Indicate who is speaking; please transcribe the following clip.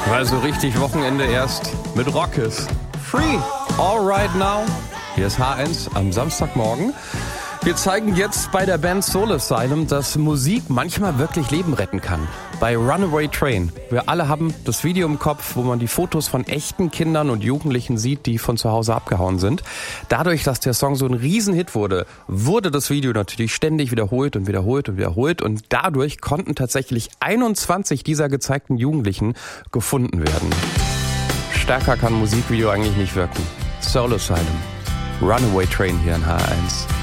Speaker 1: Also richtig Wochenende erst mit Rockes. Free, all right now. Hier ist H1 am Samstagmorgen. Wir zeigen jetzt bei der Band Soul Asylum, dass Musik manchmal wirklich Leben retten kann. Bei Runaway Train. Wir alle haben das Video im Kopf, wo man die Fotos von echten Kindern und Jugendlichen sieht, die von zu Hause abgehauen sind. Dadurch, dass der Song so ein Riesenhit wurde, wurde das Video natürlich ständig wiederholt und wiederholt und wiederholt. Und dadurch konnten tatsächlich 21 dieser gezeigten Jugendlichen gefunden werden. Stärker kann ein Musikvideo eigentlich nicht wirken. Soul Asylum. Runaway Train hier in H1.